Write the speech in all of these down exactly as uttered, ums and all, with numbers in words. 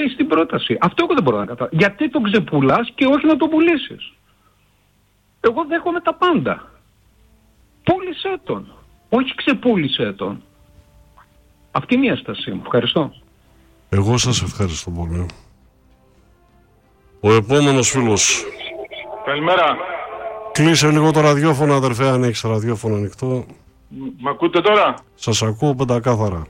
στην πρόταση. Αυτό εγώ δεν μπορώ να καταλάβω. Γιατί τον ξεπουλάς και όχι να τον πουλήσεις? Εγώ δέχομαι τα πάντα. Πούλησέ τον. Όχι ξεπούλησέ τον. Αυτή είναι η έστασή μου. Ευχαριστώ. Εγώ σας ευχαριστώ πολύ. Ο επόμενος φίλος. Καλημέρα. Κλείσε λίγο το ραδιόφωνο, αδερφέ, αν έχεις ραδιόφωνο ανοιχτό. Μ' ακούτε τώρα? Σας ακούω πεντακάθαρα.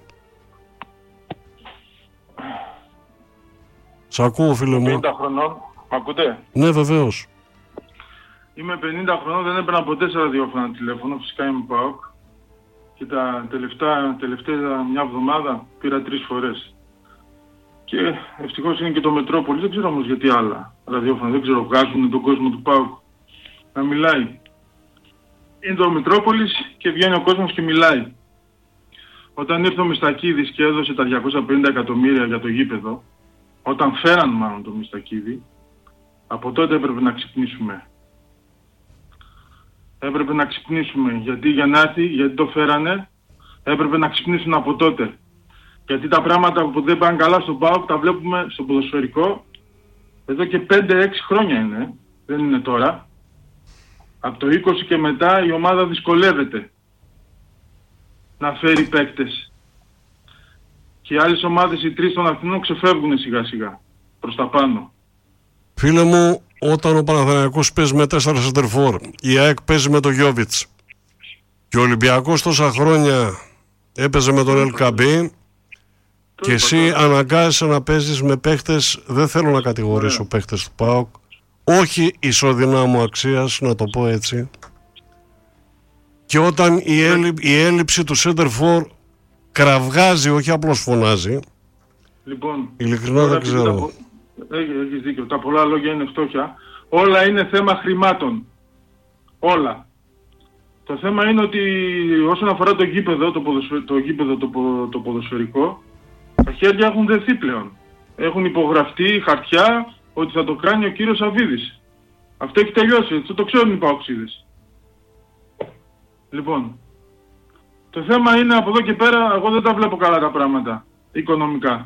Σ' ακούω, φίλε μου. πενήντα χρονών. Μ' ακούτε? Ναι, βεβαίως. Είμαι πενήντα χρονών, δεν έπαιρνα ποτέ σε ραδιόφωνα τηλέφωνο, φυσικά είμαι ΠΑΟΚ. Και τα τελευταία, τελευταία μια εβδομάδα πήρα τρεις φορές. Και ευτυχώς είναι και το Μετρόπολη, δεν ξέρω όμως γιατί άλλα ραδιόφωνα, δεν ξέρω, βγάζουν τον κόσμο του ΠΑΟΚ να μιλάει. Είναι το Μετρόπολης και βγαίνει ο κόσμος και μιλάει. Όταν ήρθε ο Μιστακίδης και έδωσε τα διακόσια πενήντα εκατομμύρια για το γήπεδο, όταν φέραν μάλλον το Μιστακίδη, από τότε έπρεπε να ξυπνήσουμε. Έπρεπε να ξυπνήσουμε, γιατί για να έρθει, γιατί το φέρανε, έπρεπε να ξυπνήσουν από τότε. Γιατί τα πράγματα που δεν πάνε καλά στον ΠΑΟΚ τα βλέπουμε στο ποδοσφαιρικό εδώ και πέντε έξι χρόνια είναι, δεν είναι τώρα. Από το είκοσι και μετά η ομάδα δυσκολεύεται να φέρει παίκτες. Και οι άλλες ομάδες, οι τρεις των Αθηνών, ξεφεύγουν σιγά σιγά προς τα πάνω. Φίλε μου, όταν ο Παναθηναϊκός παίζει με τέσσερα σεντερφόρ, η ΑΕΚ παίζει με τον Γιόβιτς και ο Ολυμπιακός τόσα χρόνια έπαιζε με τον Ελκαμπή και εσύ αναγκάζεσαι να παίζεις με παίχτες, δεν θέλω να κατηγορήσω παίχτες του ΠΑΟΚ, όχι ισοδυνάμου αξίας, να το πω έτσι, και όταν η, έλλει, η έλλειψη του σεντερφόρ κραυγάζει, όχι απλώς φωνάζει, λοιπόν, ειλικρινά δεν ξέρω. Έχεις δίκιο, τα πολλά λόγια είναι φτώχεια. Όλα είναι θέμα χρημάτων. Όλα. Το θέμα είναι ότι όσον αφορά το γήπεδο, το, ποδοσφαι... το, γήπεδο το, το ποδοσφαιρικό, τα χέρια έχουν δεθεί πλέον. Έχουν υπογραφτεί χαρτιά ότι θα το κάνει ο κύριος Σαββίδης. Αυτό έχει τελειώσει, αυτό το ξέρουν οι παοξίδες. Λοιπόν, το θέμα είναι από εδώ και πέρα, εγώ δεν τα βλέπω καλά τα πράγματα, οικονομικά.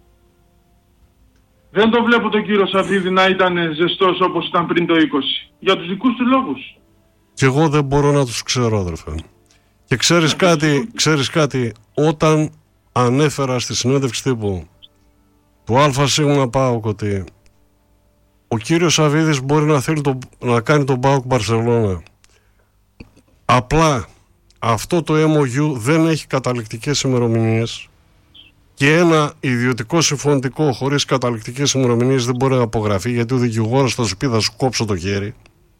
Δεν το βλέπω τον κύριο Σαββίδη να ήταν ζεστός όπως ήταν πριν το είκοσι. Για τους δικούς του λόγους. Και εγώ δεν μπορώ να τους ξέρω, αδερφέ. Και ξέρεις κάτι, ξέρεις κάτι, όταν ανέφερα στη συνέντευξη τύπου του ΑΣ ΠΑΟΚ ότι ο κύριος Σαββίδης μπορεί να θέλει το, να κάνει τον ΠΑΟΚ Μπαρσελόνα, απλά αυτό το εμ ο γιου δεν έχει καταληκτικές ημερομηνίες και ένα ιδιωτικό συμφωνητικό χωρίς καταληκτικές ημερομηνίες δεν μπορεί να απογραφεί, γιατί ο δικηγόρος θα σου πει θα σου κόψω το χέρι.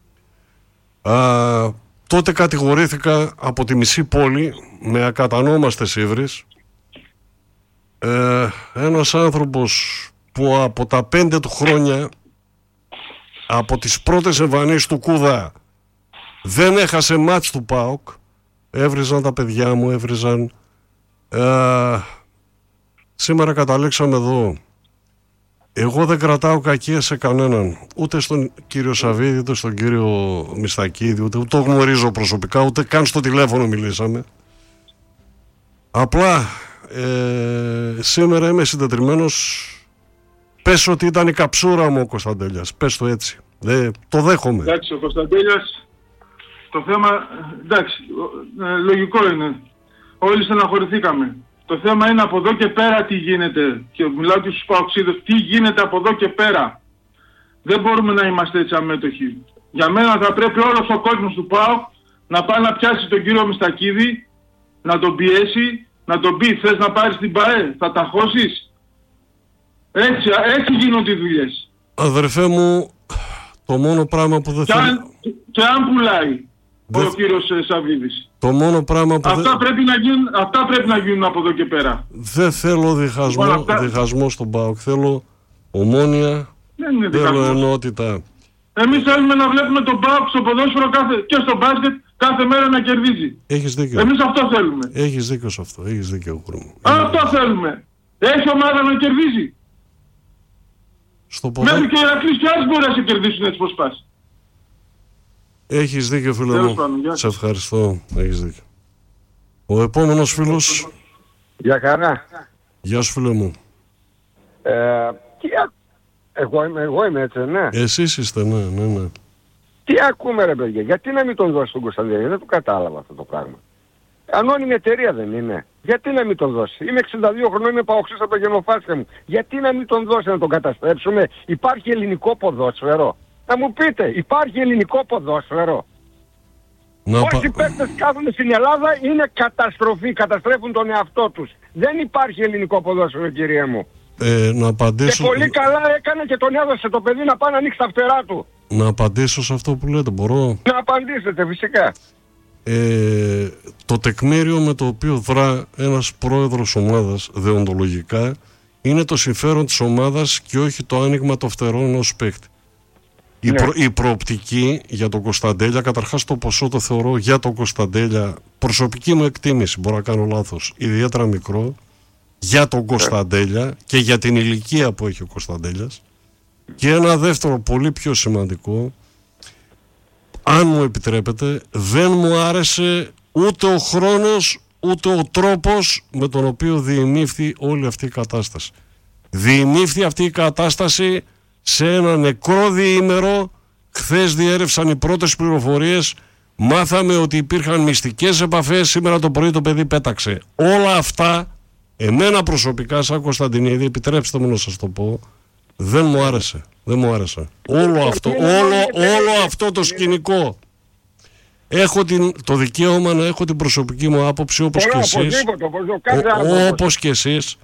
Α, τότε κατηγορήθηκα από τη μισή πόλη με ακατανόμαστες ύβρις, ε, ένας άνθρωπος που από τα πέντε του χρόνια, από τις πρώτες εμφανίσεις του Κούδα, δεν έχασε μάτς του ΠΑΟΚ, έβριζαν τα παιδιά μου, έβριζαν. ε, Σήμερα καταλήξαμε εδώ. Εγώ δεν κρατάω κακία σε κανέναν. Ούτε στον κύριο Σαββίδη, ούτε στον κύριο Μιστακίδη, ούτε, ούτε το γνωρίζω προσωπικά, ούτε καν στο τηλέφωνο μιλήσαμε. Απλά ε, σήμερα είμαι συντετριμμένος. Πες ότι ήταν η καψούρα μου ο Κωνσταντέλιας. Πες το έτσι. Ε, το δέχομαι. Εντάξει, ο Κωνσταντέλιας, το θέμα, εντάξει, ε, λογικό είναι. Όλοι στεναχωρηθήκαμε. Το θέμα είναι από εδώ και πέρα τι γίνεται. Και μιλάω και στους παοξίδες, τι γίνεται από εδώ και πέρα. Δεν μπορούμε να είμαστε έτσι αμέτωχοι. Για μένα θα πρέπει όλος ο κόσμος του ΠΑΟΚ να πάει να πιάσει τον κύριο Μιστακίδη, να τον πιέσει, να τον πει θες να πάρεις την ΠΑΕ, θα τα χώσεις. Έτσι, έτσι γίνονται οι δουλειές. Αδερφέ μου, το μόνο πράγμα που δεν και θέλω... Αν, και αν πουλάει δεν... ο κύριος ε, Σαββίδης. Το μόνο πράγμα που αυτά, δεν... πρέπει να γίνουν, αυτά πρέπει να γίνουν από εδώ και πέρα. Δεν θέλω διχασμό, λοιπόν, αυτά... διχασμό στον ΠΑΟΚ. Θέλω ομόνοια, θέλω ενότητα. Εμείς θέλουμε να βλέπουμε τον ΠΑΟΚ στο ποδόσφαιρο κάθε... και στο μπάσκετ κάθε μέρα να κερδίζει. Έχεις δίκιο. Εμείς αυτό θέλουμε. Έχεις δίκιο σε αυτό. Έχεις δίκιο, Χρόνο. Αυτό θέλουμε. Έχει ομάδα να κερδίζει. Στο ποδά... Μέχρι και οι Ηρακλείς και άλλοι μπορεί να σε κερδίσουν έτσι πως πας. Έχεις δίκιο, φίλε μου. Σε ευχαριστώ. Έχεις δίκιο. Ο επόμενος φίλος. Γεια χαρά. Γεια σου, φίλε μου. Ε, Τι α... εγώ, είμαι, εγώ είμαι έτσι, ναι. Εσείς είστε, ναι, ναι, ναι. Τι ακούμε ρε παιδιά, γιατί να μην τον δώσει τον Κωνσταντέλια, δεν το κατάλαβα αυτό το πράγμα. Ανώνυμη εταιρεία δεν είναι. Γιατί να μην τον δώσει. Είμαι εξήντα δύο χρονών, είμαι παοξής από το γενοφάσια μου. Γιατί να μην τον δώσει, να τον καταστρέψουμε. Υπάρχει ελληνικό ποδόσφαιρο. Να μου πείτε, υπάρχει ελληνικό ποδόσφαιρο. Να Όσοι πα... παίκτες κάθονται στην Ελλάδα είναι καταστροφή, καταστρέφουν τον εαυτό τους. Δεν υπάρχει ελληνικό ποδόσφαιρο, κυρία μου. Ε, να απαντήσω... Και πολύ καλά έκανε και τον έδωσε το παιδί να πάει να ανοίξει τα φτερά του. Να απαντήσω σε αυτό που λέτε, μπορώ? Να απαντήσετε, φυσικά. Ε, το τεκμήριο με το οποίο δρά ένας πρόεδρος ομάδας δεοντολογικά είναι το συμφέρον της ομάδας και όχι το άνοιγμα των φτερών ενός παίκτη. Η, Ναι. προ, η προοπτική για τον Κωνσταντέλια, καταρχάς το ποσό το θεωρώ για τον Κωνσταντέλια, προσωπική μου εκτίμηση, μπορώ να κάνω λάθος, ιδιαίτερα μικρό, για τον Κωνσταντέλια και για την ηλικία που έχει ο Κωνσταντέλιας. Και ένα δεύτερο πολύ πιο σημαντικό, αν μου επιτρέπετε, δεν μου άρεσε ούτε ο χρόνος ούτε ο τρόπος με τον οποίο διημήφθη όλη αυτή η κατάσταση. Διημήφθη αυτή η κατάσταση σε ένα νεκρό διήμερο. Χθες διέρευσαν οι πρώτες πληροφορίες, μάθαμε ότι υπήρχαν μυστικές επαφές, σήμερα το πρωί το παιδί πέταξε. Όλα αυτά, εμένα προσωπικά σαν Κωνσταντινίδη, επιτρέψτε μου να σας το πω, δεν μου άρεσε. Δεν μου άρεσε. Όλο αυτό, όλο, όλο αυτό το σκηνικό. Έχω την, το δικαίωμα να έχω την προσωπική μου άποψη όπως και εσείς. Όπως και εσείς.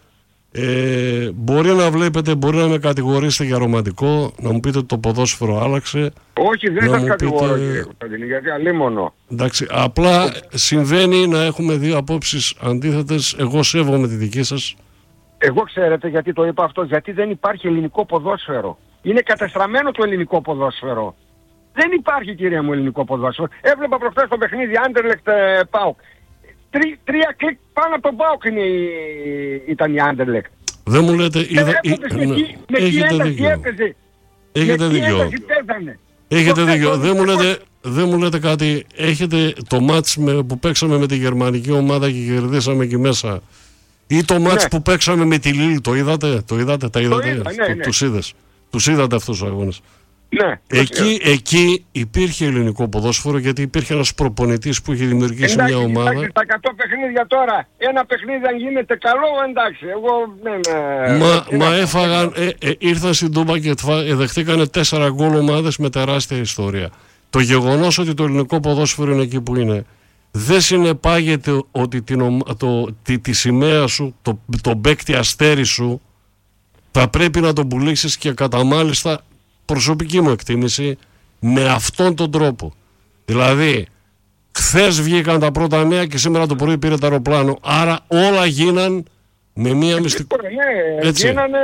Ε, μπορεί να βλέπετε, μπορεί να με κατηγορήσετε για ρομαντικό, να μου πείτε ότι το ποδόσφαιρο άλλαξε. Όχι, δεν σας κατηγορώ, κύριε Κωνσταντίνη, γιατί αλίμονο. Εντάξει, απλά συμβαίνει να έχουμε δύο απόψεις αντίθετες. Εγώ σέβομαι τη δική σας. Εγώ ξέρετε γιατί το είπα αυτό, γιατί δεν υπάρχει ελληνικό ποδόσφαιρο. Είναι κατεστραμμένο το ελληνικό ποδόσφαιρο. Δεν υπάρχει, κυρία μου, ελληνικό ποδόσφαιρο. Έβλεπα προχθές το παιχνίδι Anderlecht ΠΑΟΚ. Τρι, τρία κλικ πάνω από τον ΠΑΟΚ είναι η, ήταν η Anderlecht. Δεν μου λέτε... Είδα, ε, ε, ναι, με έχετε δίκιο. Έπαιζε. Έχετε με δίκιο. Έχετε δίκιο. Δεν μου, λέτε, δεν μου λέτε κάτι. Έχετε το μάτς με, που παίξαμε με τη γερμανική ομάδα και κερδίσαμε εκεί μέσα. Ή το μάτς ναι. που παίξαμε με τη Λίλ. Το είδατε, το είδατε, τα είδατε. Είδα, ναι, ναι. Τους είδες. Τους είδατε αυτούς τους αγώνες. Ναι, εκεί, εκεί υπήρχε ελληνικό ποδόσφαιρο, γιατί υπήρχε ένας προπονητής που είχε δημιουργήσει εντάξει, μια ομάδα. Εντάξει, τα εκατό παιχνίδια τώρα, ένα παιχνίδι αν γίνεται καλό, εντάξει, εγώ δεν... Μα, ε, μα έφαγαν, ε, ε, ήρθαν στην Τούμπα και ε, δεχτήκανε τέσσερα γκολ ομάδες με τεράστια ιστορία. Το γεγονός ότι το ελληνικό ποδόσφαιρο είναι εκεί που είναι, δεν συνεπάγεται ότι την, το, τη, τη σημαία σου, το, το παίκτη αστέρι σου, θα πρέπει να τον πουλήσεις και κατά μάλιστα, προσωπική μου εκτίμηση, με αυτόν τον τρόπο. Δηλαδή, χθες βγήκαν τα πρώτα νέα και σήμερα το πρωί πήρε το αεροπλάνο. Άρα όλα γίναν με μία μυστική... Ναι, έτσι. Γίνανε...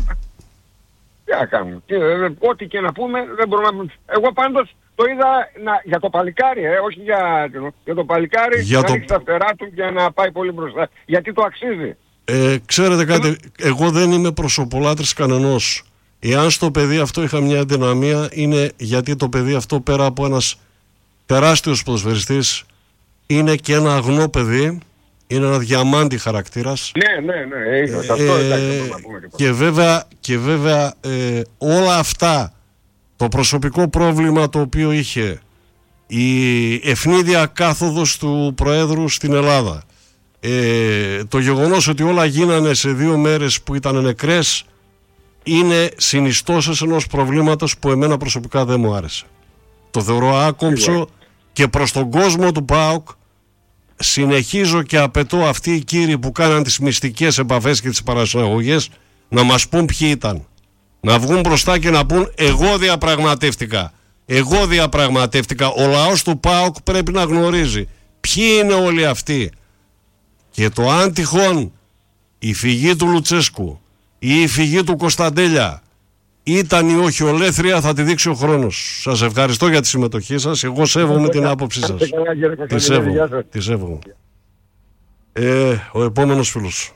Τι να κάνουμε. Ό,τι και να πούμε δεν μπορούμε να... Εγώ πάντως το είδα να... για το παλικάρι, ε, όχι για, για το παλικάρι, για να το... ρίξει τα φτερά του και να πάει πολύ μπροστά. Γιατί το αξίζει. Ε, ξέρετε κάτι, εγώ δεν είμαι προσωπολάτρης κανενός. Εάν στο παιδί αυτό είχα μια αδυναμία, είναι γιατί το παιδί αυτό, πέρα από ένας τεράστιος ποδοσφαιριστής, είναι και ένα αγνό παιδί, είναι ένα διαμάντι χαρακτήρας. Ναι, ναι, ναι, ε, αυτό ε, εντάξει, να πούμε και βέβαια, και βέβαια ε, όλα αυτά, το προσωπικό πρόβλημα το οποίο είχε, η ευνίδια κάθοδος του Προέδρου στην Ελλάδα, ε, το γεγονός ότι όλα γίνανε σε δύο μέρες που ήταν νεκρές, είναι συνιστώσεις ενός προβλήματος που εμένα προσωπικά δεν μου άρεσε. Το θεωρώ άκομψο και προς τον κόσμο του ΠΑΟΚ συνεχίζω και απαιτώ αυτοί οι κύριοι που κάναν τις μυστικές επαφές και τις παρασυναγωγές να μας πούν ποιοι ήταν. Να βγουν μπροστά και να πούν εγώ διαπραγματεύτηκα. Εγώ διαπραγματεύτηκα. Ο λαός του ΠΑΟΚ πρέπει να γνωρίζει ποιοι είναι όλοι αυτοί. Και το αν τυχόν η φυγή του Λουτσέσκου ή η φυγή του Κωνσταντέλια ήταν ή όχι ολέθρια, θα τη δείξει ο χρόνος. Σας ευχαριστώ για τη συμμετοχή σας. Εγώ σέβομαι την άποψή σας. Τη σέβομαι. Τη σέβομαι. Ε, ο επόμενος φίλος.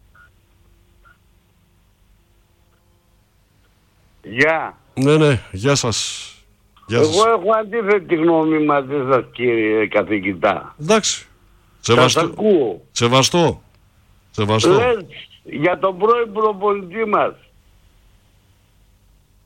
Γεια. Ναι, ναι, γεια σας. Γεια Εγώ σας. έχω αντίθετη γνώμη μαζί σας, κύριε καθηγητά. Εντάξει. Σεβαστό. Σας ακούω. Σεβαστό. Σεβαστό. Λες για τον πρώην προπονητή μας.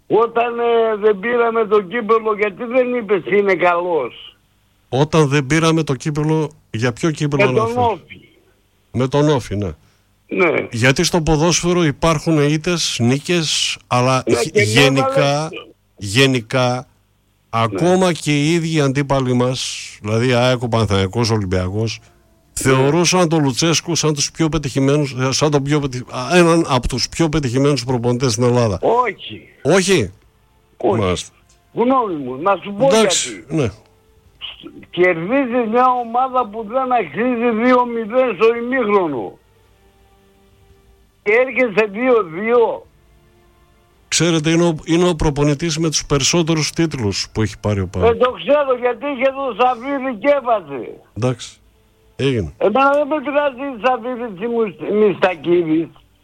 Όταν ε, δεν πήραμε το κύπελλο, γιατί δεν είπες είναι καλός? Όταν δεν πήραμε το κύπελλο, για ποιο κύπελλο Με τον αναφέρεις? Όφη. Με τον Όφη, ναι. Ναι. Γιατί στο ποδόσφαιρο υπάρχουν ήττες, νίκες, αλλά Ναι, γε- και γενικά, έβαλε- γενικά, ακόμα και οι ίδιοι αντίπαλοι μας, δηλαδή ΑΕΚ, ο Παναθηναϊκός, ο Ολυμπιακός, θεωρούσαν τον Λουτσέσκου σαν, τους πιο πετυχημένους, σαν τον πιο πετυχ... α, έναν από τους πιο πετυχημένους προπονητές στην Ελλάδα. Όχι. Όχι. Όχι. Μάλιστα. Γνώμη μου, να σου πω Εντάξει, γιατί. ναι. Κερδίζει μια ομάδα που δεν αξίζει δύο μηδέν στο ημίχρονο. Και έρχεσαι δύο δύο. Ξέρετε, είναι ο, είναι ο προπονητής με τους περισσότερους τίτλους που έχει πάρει ο ΠΑΟΚ. Δεν το ξέρω γιατί είχε το Σαββίδι και έβαζε. Εντάξει, έγινε. Εμένα δεν με πειράζει η Σαββίδι της Μιστακίδης.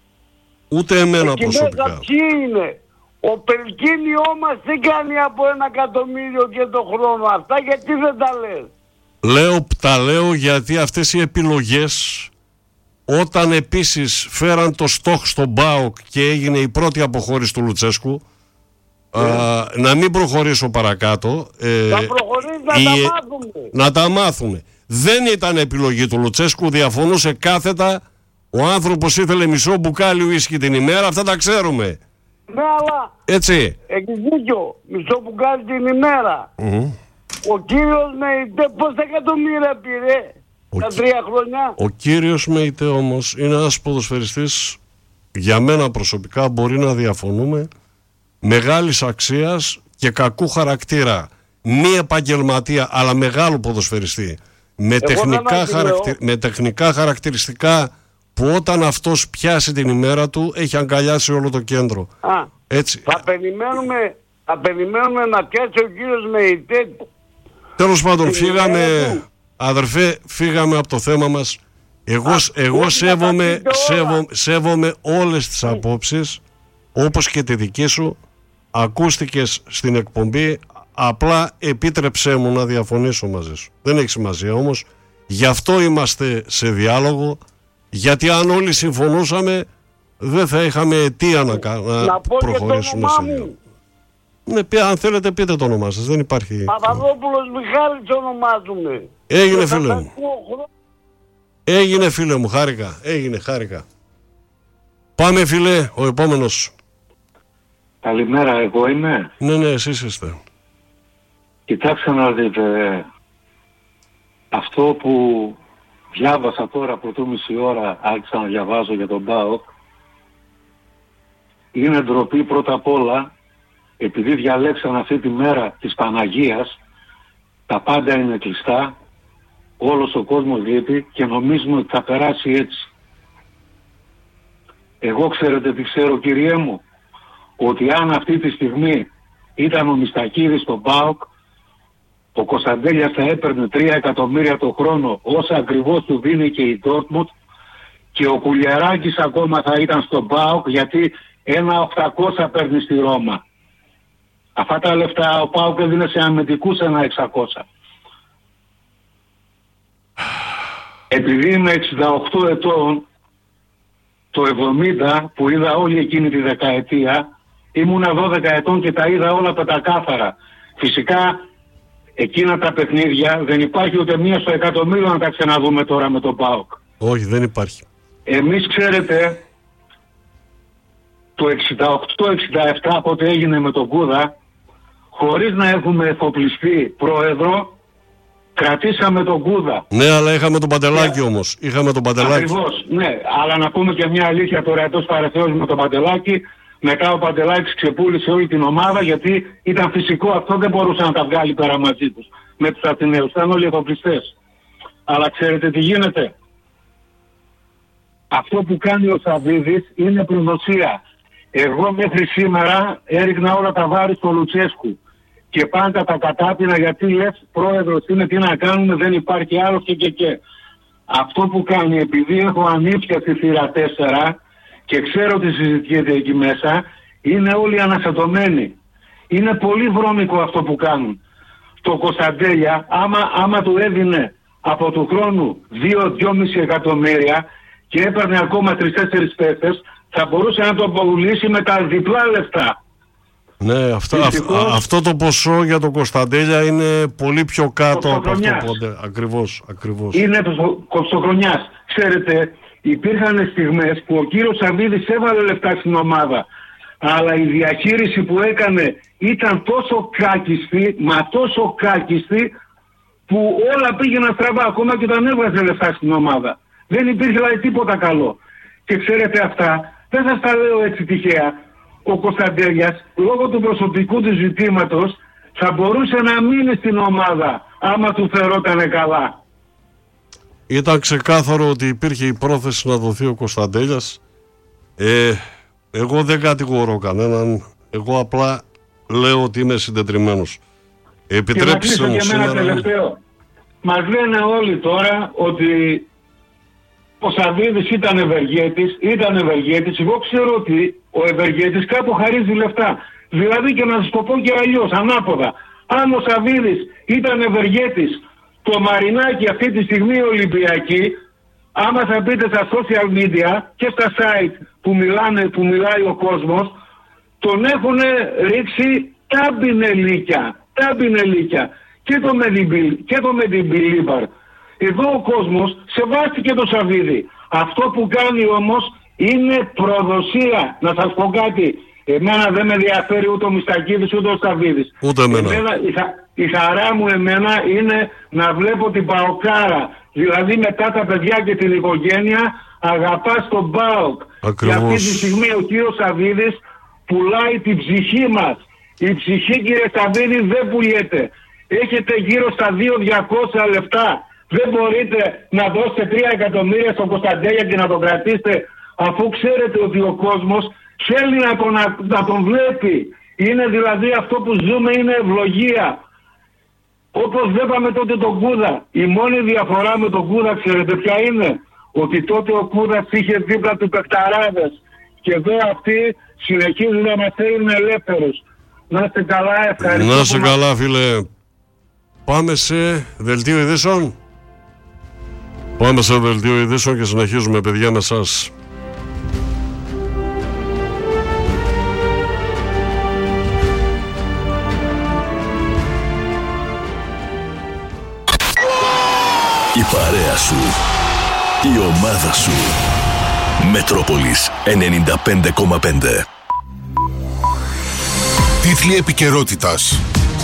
Ούτε εμένα Εκεί προσωπικά. μέσα ποιοι είναι? Ο Πελκίνιό μας τι κάνει από ένα εκατομμύριο και το χρόνο? Αυτά γιατί δεν τα λες? Λέω, τα λέω γιατί αυτές οι επιλογές, όταν επίσης φέραν το στόχ στον ΠΑΟΚ και έγινε η πρώτη αποχώρηση του Λουτσέσκου, α, να μην προχωρήσω παρακάτω, ε, Θα προχωρήσει να η- τα μάθουμε. να τα μάθουμε. Δεν ήταν επιλογή του Λουτσέσκου, διαφωνούσε κάθετα. Ο άνθρωπος ήθελε μισό μπουκάλι ουίσκι την ημέρα, αυτά τα ξέρουμε. Ναι, αλλά Έτσι. έχεις δίκιο. Μισό που κάνει την ημέρα. Μμμ. Ο κύριος με πόσα εκατομμύρια πήρε Ο τα κι- τρία χρόνια? Ο κύριος Μεϊτέ όμως είναι ένας ποδοσφαιριστής, για μένα προσωπικά μπορεί να διαφωνούμε, μεγάλης αξίας και κακού χαρακτήρα. Μη επαγγελματία, αλλά μεγάλο ποδοσφαιριστή. Με τεχνικά, δεν χαρακτη... με τεχνικά χαρακτηριστικά που όταν αυτός πιάσει την ημέρα του έχει αγκαλιάσει όλο το κέντρο. Α, Έτσι. θα περιμένουμε, θα περιμένουμε να πιάσει ο κύριος Μεϊτέ. Τέλος πάντων, την φύγαμε, ημέρα του. αδερφέ, φύγαμε από το θέμα μας. Εγώ, Α, εγώ όχι, σέβομαι, να τα πείτε όλα. σέβομαι, σέβομαι όλες τις απόψεις, όπως και τη δική σου. Ακούστηκες στην εκπομπή, απλά επίτρεψέ μου να διαφωνήσω μαζί σου. Δεν έχει σημασία όμως. Γι' αυτό είμαστε σε διάλογο, γιατί αν όλοι συμφωνούσαμε, δεν θα είχαμε αιτία να, κα- να, Να πω και το προχωρήσουμε σε όνομά διάλογο. μου. Ναι, πει- αν θέλετε πείτε το όνομά σας, δεν υπάρχει... Παπαδόπουλος Μιχάλης ονομάζουμε. Έγινε, Και θα φίλε τα μου. ακούω χρόνο. Έγινε, φίλε μου, χάρηκα. Έγινε, χάρηκα. Πάμε, φίλε, ο επόμενος. Καλημέρα, εγώ είμαι. Ναι, ναι, εσείς είστε. Κοιτάξτε να δείτε, αυτό που διάβασα τώρα πρωτού μισή ώρα, άρχισα να διαβάζω για τον ΠΑΟΚ, είναι ντροπή πρώτα απ' όλα, επειδή διαλέξαν αυτή τη μέρα της Παναγίας, τα πάντα είναι κλειστά, όλος ο κόσμος λείπει και νομίζουμε ότι θα περάσει έτσι. Εγώ ξέρετε τι ξέρω, κυριέ μου? Ότι αν αυτή τη στιγμή ήταν ο Μιστακίδης στον ΠΑΟΚ, ο Κωνσταντέλιας θα έπαιρνε τρία εκατομμύρια το χρόνο, όσα ακριβώς του δίνει και η Ντόρτμουντ, και ο Κουλιαράκης ακόμα θα ήταν στον ΠΑΟΚ, γιατί ένα οκτακόσια παίρνει στη Ρώμα. Αυτά τα λεφτά ο ΠΑΟΚ έδινε σε αμυντικούς ένα εξακόσια. Επειδή είμαι εξήντα οκτώ ετών, το εβδομήντα που είδα όλη εκείνη τη δεκαετία, ήμουνα δώδεκα ετών και τα είδα όλα πεντακάθαρα. Φυσικά εκείνα τα παιχνίδια δεν υπάρχει ούτε μία στο εκατομμύριο να τα ξαναδούμε τώρα με τον ΠΑΟΚ. Όχι, δεν υπάρχει. Εμείς ξέρετε, το εξήντα οκτώ εξήντα επτά πότε έγινε με τον Κούδα, χωρίς να έχουμε εφοπλιστεί πρόεδρο, κρατήσαμε τον Κούδα. Ναι, αλλά είχαμε τον Παντελάκη όμως. Είχαμε τον Παντελάκη. Ακριβώς, ναι. Αλλά να πούμε και μια αλήθεια τώρα εντός παρεθέως με τον Παντελάκη. Μετά ο Παντελάκης ξεπούλησε όλη την ομάδα, γιατί ήταν φυσικό αυτό, δεν μπορούσε να τα βγάλει πέρα μαζί τους. Με τους Αθηναίους, ήταν όλοι εφοπλιστές. Αλλά ξέρετε τι γίνεται? Αυτό που κάνει ο Σαββίδης είναι προδοσία. Εγώ μέχρι σήμερα έριχνα όλα τα βάρη στο Λουτσέσκου. Και πάντα τα κατάπινα, γιατί λες πρόεδρος είναι, τι να κάνουμε, δεν υπάρχει άλλο και και και. Αυτό που κάνει, επειδή έχω ανήψια στη θύρα τέσσερα και ξέρω τι συζητιέται εκεί μέσα, είναι όλοι αναστατωμένοι. Είναι πολύ βρώμικο αυτό που κάνουν. Το Κωνσταντέλια, άμα, άμα του έδινε από του χρόνου δύο με δυόμισι εκατομμύρια και έπαιρνε ακόμα τρεις τέσσερις παίκτες, θα μπορούσε να το απολύσει με τα διπλά λεφτά. Ναι, αυτό, Δυστυχώς, αυ, αυτό το ποσό για τον Κωνσταντέλια είναι πολύ πιο κάτω από αυτό κοστοχρονιάς. πότε. Ακριβώς, ακριβώς. Είναι κοστοχρονιάς. Ξέρετε, υπήρχαν στιγμές που ο κύριος Σαββίδης έβαλε λεφτά στην ομάδα. Αλλά η διαχείριση που έκανε ήταν τόσο κάκιστη, μα τόσο κάκιστη, που όλα πήγαιναν στραβά, ακόμα και όταν έβγαζε λεφτά στην ομάδα. Δεν υπήρχε δηλαδή τίποτα καλό. Και ξέρετε αυτά, δεν σας τα λέω έτσι τυχαία. Ο Κωνσταντέλιας, λόγω του προσωπικού του ζητήματος, θα μπορούσε να μείνει στην ομάδα, άμα του φερότανε καλά. Ήταν ξεκάθαρο ότι υπήρχε η πρόθεση να δοθεί ο Κωνσταντέλιας. Ε, εγώ δεν κατηγορώ κανέναν. Εγώ απλά λέω ότι είμαι συντετριμμένος. Επιτρέψτε μου σήμερα. Τελευταίο. Μας λένε όλοι τώρα ότι ο Σαββίδης ήταν ευεργέτης, ήταν ευεργέτης. Εγώ ξέρω ότι ο ευεργέτης κάπου χαρίζει λεφτά. Δηλαδή, και να σας το πω και αλλιώς, ανάποδα. Αν ο Σαββίδης ήταν ευεργέτης, το Μαρινάκι αυτή τη στιγμή Ολυμπιακή, άμα θα πείτε στα social media και στα site που, μιλάνε, που μιλάει ο κόσμος, τον έχουν ρίξει τα μπινελίκια, τα μπινελίκια και το Μεντιμπιλ, και το Μεντιμπιλίμπαρ. Εδώ ο κόσμος σεβάστηκε το Σαββίδη. Αυτό που κάνει όμως είναι προδοσία. Να σας πω κάτι. Εμένα δεν με ενδιαφέρει ούτε ο Μιστακίδης ούτε ο Σαββίδης. Ούτε εμένα. εμένα η, χα, η χαρά μου εμένα είναι να βλέπω την Παοκάρα. Δηλαδή μετά τα παιδιά και την οικογένεια αγαπάς τον ΠΑΟΚ. Και αυτή τη στιγμή ο κύριος Σαββίδης πουλάει την ψυχή μας. Η ψυχή, κύριε Σαββίδη, δεν πουλιέται. Έχετε γύρω στα δύο χιλιάδες διακόσια λεφτά. Δεν μπορείτε να δώσετε τρία εκατομμύρια στον Κωνσταντέλια και να τον κρατήσετε, αφού ξέρετε ότι ο κόσμος θέλει να τον, να, να τον βλέπει. Είναι δηλαδή αυτό που ζούμε είναι ευλογία. Όπως βλέπαμε τότε τον Κούδα. Η μόνη διαφορά με τον Κούδα, ξέρετε ποια είναι? Ότι τότε ο Κούδας είχε δίπλα του παικταράδες. Και εδώ αυτοί συνεχίζουν να μας θέλουν ελεύθερους. Να είστε καλά, ευχαριστώ. Να είστε καλά, φίλε. Πάμε σε δελτίο ειδήσεων. Πάμε σε δελτίο ειδήσεων και συνεχίζουμε, παιδιά, με εσάς. Η παρέα σου, η ομάδα σου. Μετρόπολης ενενήντα πέντε κόμμα πέντε. Τίτλοι επικαιρότητας.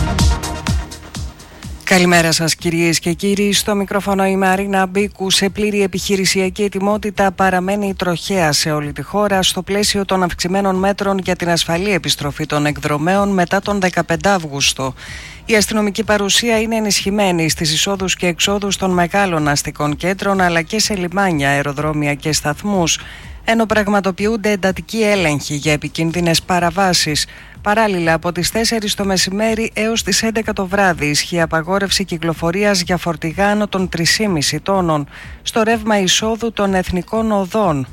Καλημέρα σας κυρίες και κύριοι, στο μικρόφωνο η Μαρίνα Μπίκου. Σε πλήρη επιχειρησιακή ετοιμότητα παραμένει η τροχέα σε όλη τη χώρα στο πλαίσιο των αυξημένων μέτρων για την ασφαλή επιστροφή των εκδρομέων μετά τον δεκαπέντε Αυγούστου. Η αστυνομική παρουσία είναι ενισχυμένη στις εισόδους και εξόδους των μεγάλων αστικών κέντρων αλλά και σε λιμάνια, αεροδρόμια και σταθμούς, ενώ πραγματοποιούνται εντατικοί έλεγχοι για επικίνδυνες παραβάσεις. Παράλληλα, από τις τέσσερις το μεσημέρι έως τις έντεκα το βράδυ ισχύει απαγόρευση κυκλοφορίας για φορτηγά άνω των τρία κόμμα πέντε τόνων στο ρεύμα εισόδου των εθνικών οδών.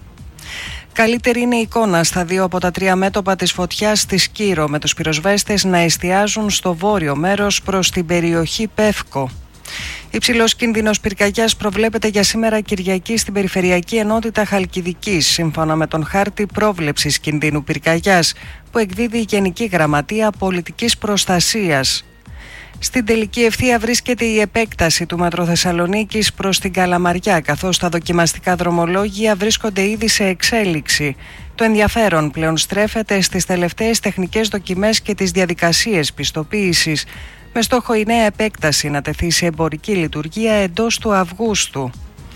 Καλύτερη είναι η εικόνα στα δύο από τα τρία μέτωπα της φωτιάς στη Σκύρο, με τους πυροσβέστες να εστιάζουν στο βόρειο μέρος προς την περιοχή Πεύκο. Υψηλός κίνδυνος πυρκαγιάς προβλέπεται για σήμερα Κυριακή στην Περιφερειακή Ενότητα Χαλκιδικής, σύμφωνα με τον χάρτη πρόβλεψης κινδύνου πυρκαγιάς που εκδίδει η Γενική Γραμματεία Πολιτικής Προστασίας. Στην τελική ευθεία βρίσκεται η επέκταση του Μέτρο Θεσσαλονίκης προς την Καλαμαριά, καθώς τα δοκιμαστικά δρομολόγια βρίσκονται ήδη σε εξέλιξη. Το ενδιαφέρον πλέον στρέφεται στις τελευταίες τεχνικές δοκιμές και τις διαδικασίες πιστοποίησης, με στόχο η νέα επέκταση να τεθεί σε εμπορική λειτουργία εντός του Αυγούστου.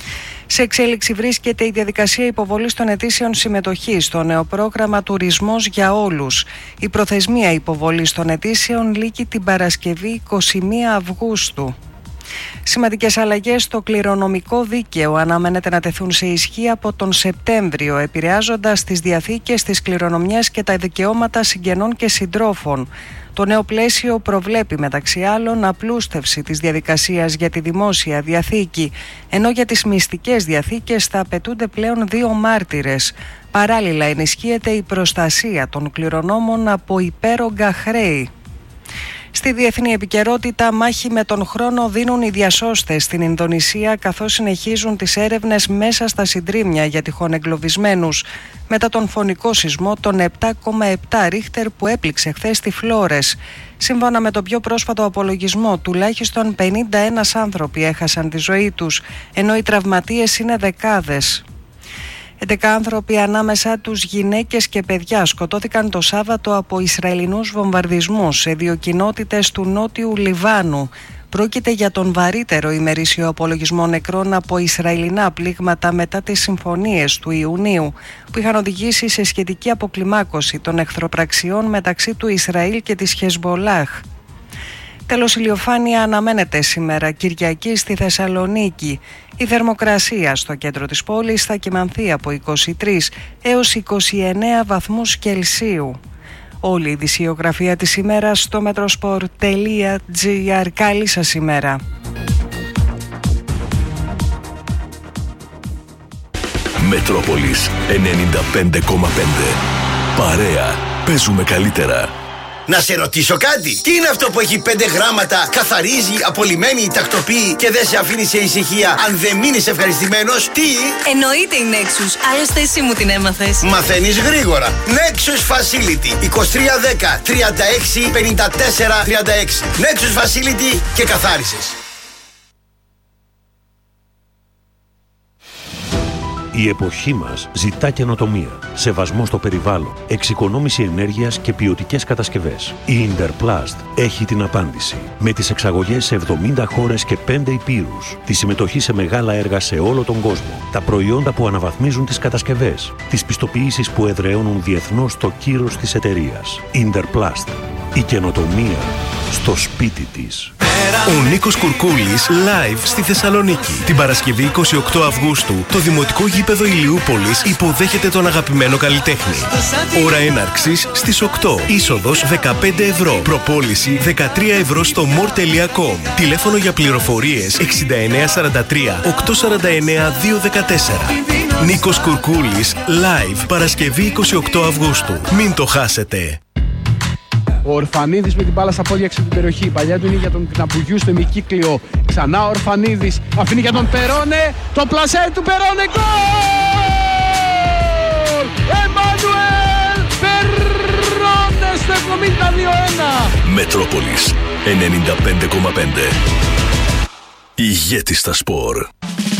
Σε εξέλιξη βρίσκεται η διαδικασία υποβολής των αιτήσεων συμμετοχής στο νέο πρόγραμμα Τουρισμός για Όλους. Η προθεσμία υποβολής των αιτήσεων λήγει την Παρασκευή εικοστή πρώτη Αυγούστου. Σημαντικές αλλαγές στο κληρονομικό δίκαιο αναμένεται να τεθούν σε ισχύ από τον Σεπτέμβριο, επηρεάζοντας τις διαθήκες της κληρονομιάς και τα δικαιώματα συγγενών και συντρόφων. Το νέο πλαίσιο προβλέπει μεταξύ άλλων απλούστευση της διαδικασίας για τη δημόσια διαθήκη, ενώ για τις μυστικές διαθήκες θα απαιτούνται πλέον δύο μάρτυρες. Παράλληλα ενισχύεται η προστασία των κληρονόμων από υπέρογκα χρέη. Στη διεθνή επικαιρότητα, μάχη με τον χρόνο δίνουν οι διασώστες στην Ινδονησία, καθώς συνεχίζουν τις έρευνες μέσα στα συντρίμμια για τυχόν εγκλωβισμένους μετά τον φωνικό σεισμό των επτά κόμμα επτά ρίχτερ που έπληξε χθες στη Φλόρες. Σύμφωνα με τον πιο πρόσφατο απολογισμό, τουλάχιστον πενήντα ένα άνθρωποι έχασαν τη ζωή τους, ενώ οι τραυματίες είναι δεκάδες. έντεκα άνθρωποι, ανάμεσά τους γυναίκες και παιδιά, σκοτώθηκαν το Σάββατο από Ισραηλινούς βομβαρδισμούς σε δύο κοινότητες του νότιου Λιβάνου. Πρόκειται για τον βαρύτερο ημερήσιο απολογισμό νεκρών από Ισραηλινά πλήγματα μετά τις συμφωνίες του Ιουνίου, που είχαν οδηγήσει σε σχετική αποκλιμάκωση των εχθροπραξιών μεταξύ του Ισραήλ και της Χεσμολάχ. Τέλος, ηλιοφάνεια αναμένεται σήμερα Κυριακή στη Θεσσαλονίκη. Η θερμοκρασία στο κέντρο της πόλης θα κυμανθεί από είκοσι τρεις έως είκοσι εννέα βαθμούς Κελσίου. Όλη η ειδησιογραφία της ημέρας στο μετροσπορ τελεία τζι άρ. Καλή σας ημέρα. Μετρόπολης ενενήντα πέντε κόμμα πέντε. Παρέα. Παίζουμε καλύτερα. Να σε ρωτήσω κάτι. Τι είναι αυτό που έχει πέντε γράμματα, καθαρίζει, απολυμμένει, τακτοποιεί και δεν σε αφήνει σε ησυχία αν δεν μείνεις ευχαριστημένος? Τι? Εννοείται η Nexus. Άλλωστε εσύ μου την έμαθες. Μαθαίνεις γρήγορα. Nexus Facility. είκοσι τρία δέκα τριάντα έξι πενήντα τέσσερα τριάντα έξι. Nexus Facility και καθάρισες. Η εποχή μας ζητά καινοτομία, σεβασμό στο περιβάλλον, εξοικονόμηση ενέργειας και ποιοτικές κατασκευές. Η Interplast έχει την απάντηση. Με τις εξαγωγές σε εβδομήντα χώρες και πέντε υπήρους, τη συμμετοχή σε μεγάλα έργα σε όλο τον κόσμο, τα προϊόντα που αναβαθμίζουν τις κατασκευές, τις πιστοποιήσεις που εδραιώνουν διεθνώς το κύρος της εταιρείας. Interplast. Η καινοτομία στο σπίτι της. Ο Νίκος Κουρκούλης live στη Θεσσαλονίκη. Την Παρασκευή είκοσι οκτώ Αυγούστου, το Δημοτικό Γήπεδο Ηλιούπολης υποδέχεται τον αγαπημένο καλλιτέχνη. Ώρα έναρξης στις οκτώ. Είσοδος δεκαπέντε ευρώ. Προπόληση δεκατρία ευρώ στο μορ τελεία κομ. Τηλέφωνο για πληροφορίες εξήντα εννέα σαράντα τρία οκτακόσια σαράντα εννέα διακόσια δεκατέσσερα. Νίκος Κουρκούλης live Παρασκευή είκοσι οκτώ Αυγούστου. Μην το χάσετε. Ο Ορφανίδης με την μπάλα στα πόδια έξω από την περιοχή. Η παλιά του είναι για τον Κναπουργιού στο ημικύκλιο. Ξανά ο Ορφανίδης αφήνει για τον Περόνε. Το πλασέ του Περόνε. Γκολ! Εμμανουέλ Περόνε στο εβδομήντα δύο ένα. Μετρόπολης ενενήντα πέντε κόμμα πέντε. Ηγέτη στα σπορ.